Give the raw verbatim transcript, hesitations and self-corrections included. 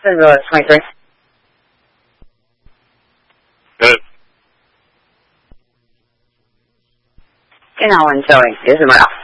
这个twenty-three. Good. 经常玩教练有什么了？